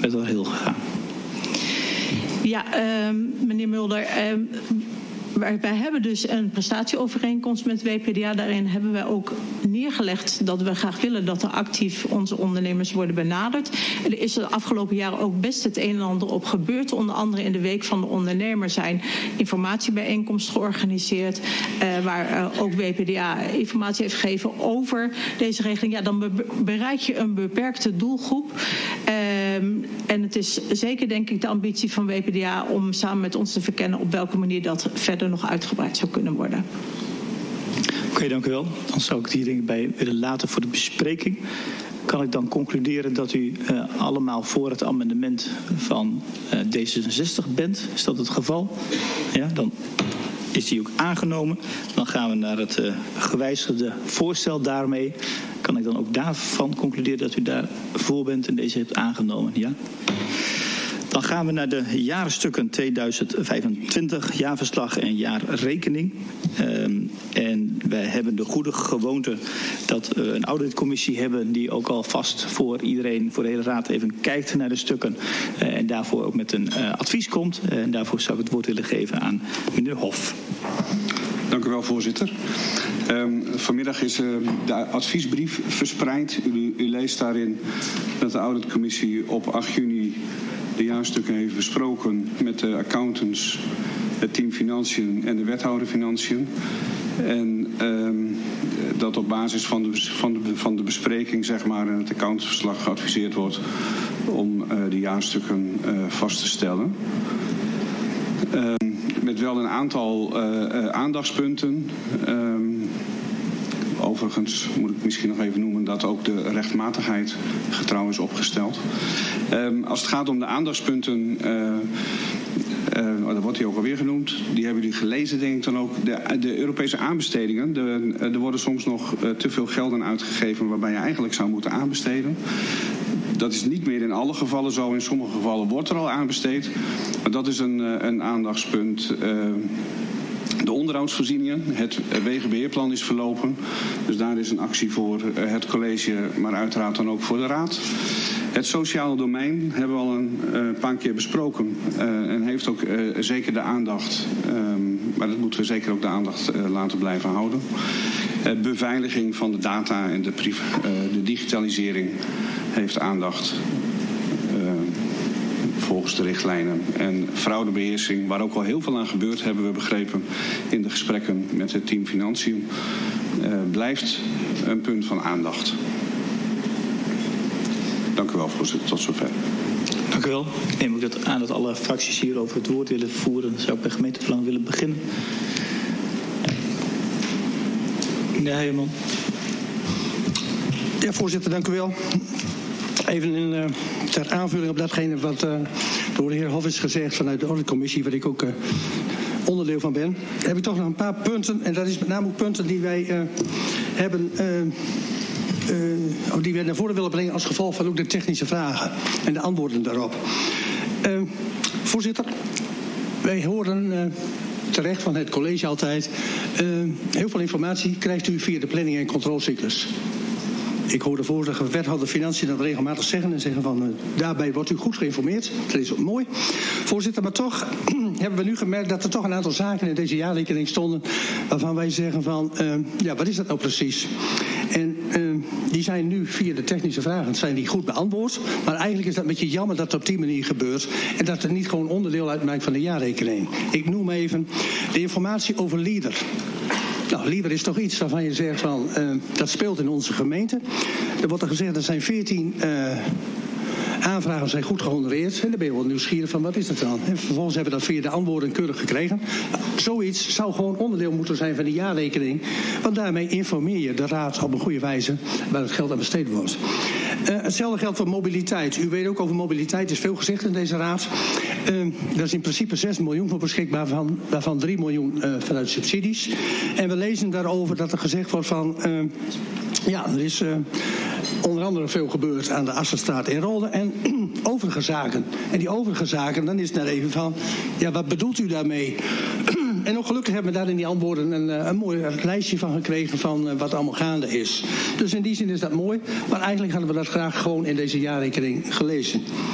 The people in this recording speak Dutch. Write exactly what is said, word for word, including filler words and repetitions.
werd al heel gegaan. Ja, uh, meneer Mulder. Uh, Wij, wij hebben dus een prestatieovereenkomst met W P D A. Daarin hebben wij ook neergelegd dat we graag willen dat er actief onze ondernemers worden benaderd. Er is de afgelopen jaren ook best het een en ander op gebeurd. Onder andere in de Week van de Ondernemer zijn informatiebijeenkomsten georganiseerd. Uh, waar uh, ook W P D A informatie heeft gegeven over deze regeling. Ja, dan be- bereik je een beperkte doelgroep. Um, en het is zeker denk ik de ambitie van W P D A om samen met ons te verkennen op welke manier dat verder nog uitgebreid zou kunnen worden. Oké, okay, dank u wel. Dan zou ik het hier denk ik bij willen laten voor de bespreking. Kan ik dan concluderen dat u uh, allemaal voor het amendement van uh, D zesenzestig bent? Is dat het geval? Ja, dan is die ook aangenomen. Dan gaan we naar het uh, gewijzigde voorstel daarmee. Kan ik dan ook daarvan concluderen dat u daar voor bent en deze hebt aangenomen? Ja? Dan gaan we naar de jaarstukken tweeduizend vijfentwintig, jaarverslag en jaarrekening. Um, en wij hebben de goede gewoonte dat we een auditcommissie hebben die ook alvast voor iedereen, voor de hele raad even kijkt naar de stukken. Uh, en daarvoor ook met een uh, advies komt. Uh, en daarvoor zou ik het woord willen geven aan meneer Hof. Dank u wel, voorzitter. Um, vanmiddag is uh, de adviesbrief verspreid. U, u leest daarin dat de auditcommissie op acht juni de jaarstukken heeft besproken met de accountants, het team Financiën en de wethouder Financiën. En um, dat op basis van de, van, de, van de bespreking, zeg maar, en het accountantsverslag geadviseerd wordt om uh, de jaarstukken uh, vast te stellen. Um, met wel een aantal uh, uh, aandachtspunten. Um, Overigens moet ik misschien nog even noemen dat ook de rechtmatigheid getrouw is opgesteld. Um, als het gaat om de aandachtspunten, uh, uh, dat wordt hier ook alweer genoemd. Die hebben jullie gelezen, denk ik dan ook. De, de Europese aanbestedingen. De, er worden soms nog uh, te veel gelden uitgegeven waarbij je eigenlijk zou moeten aanbesteden. Dat is niet meer in alle gevallen zo. In sommige gevallen wordt er al aanbesteed. Maar dat is een, een aandachtspunt. Uh, De onderhoudsvoorzieningen, het wegenbeheerplan is verlopen. Dus daar is een actie voor het college, maar uiteraard dan ook voor de raad. Het sociale domein hebben we al een uh, paar keer besproken. Uh, en heeft ook uh, zeker de aandacht. Um, maar dat moeten we zeker ook de aandacht uh, laten blijven houden. Uh, beveiliging van de data en de, priv- uh, de digitalisering heeft aandacht. Uh, volgens de richtlijnen. En fraudebeheersing, waar ook al heel veel aan gebeurt, hebben we begrepen in de gesprekken met het team Financiën, uh, blijft een punt van aandacht. Dank u wel, voorzitter. Tot zover. Dank u wel. Ik neem ook dat aan dat alle fracties hierover het woord willen voeren. Dan zou ik bij gemeentebelang willen beginnen. Meneer Heijerman. Ja, voorzitter, dank u wel. Even in, uh, ter aanvulling op datgene wat uh, door de heer Hof is gezegd vanuit de auditcommissie, waar ik ook uh, onderdeel van ben, heb ik toch nog een paar punten. En dat is met name ook punten die wij uh, hebben, uh, uh, die wij naar voren willen brengen als gevolg van ook de technische vragen en de antwoorden daarop. Uh, voorzitter, wij horen uh, terecht van het college altijd, uh, heel veel informatie krijgt u via de planning- en controlecyclus. Ik hoor de vorige wethouder Financiën dat regelmatig zeggen en zeggen van uh, daarbij wordt u goed geïnformeerd. Dat is ook mooi. Voorzitter, maar toch hebben we nu gemerkt dat er toch een aantal zaken in deze jaarrekening stonden waarvan wij zeggen van uh, ja, wat is dat nou precies? En uh, die zijn nu via de technische vragen zijn die goed beantwoord. Maar eigenlijk is dat een beetje jammer dat het op die manier gebeurt en dat het niet gewoon onderdeel uitmaakt van de jaarrekening. Ik noem even de informatie over LEADER. Nou, LEADER is toch iets waarvan je zegt van uh, dat speelt in onze gemeente. Er wordt er gezegd er zijn veertien uh, aanvragen zijn goed gehonoreerd. En dan ben je wel nieuwsgierig van wat is dat dan? En vervolgens hebben we dat via de antwoorden keurig gekregen. Nou, zoiets zou gewoon onderdeel moeten zijn van de jaarrekening. Want daarmee informeer je de raad op een goede wijze waar het geld aan besteed wordt. Uh, hetzelfde geldt voor mobiliteit. U weet ook over mobiliteit is veel gezegd in deze raad. Uh, daar is in principe zes miljoen voor beschikbaar, van, waarvan drie miljoen uh, vanuit subsidies. En we lezen daarover dat er gezegd wordt van Uh, ja, er is uh, onder andere veel gebeurd aan de Assenstraat in Rolde en overige zaken. En die overige zaken, dan is het net even van, ja, wat bedoelt u daarmee? En ook gelukkig hebben we daar in die antwoorden een, een mooi lijstje van gekregen van uh, wat allemaal gaande is. Dus in die zin is dat mooi, maar eigenlijk hadden we dat graag gewoon in deze jaarrekening gelezen.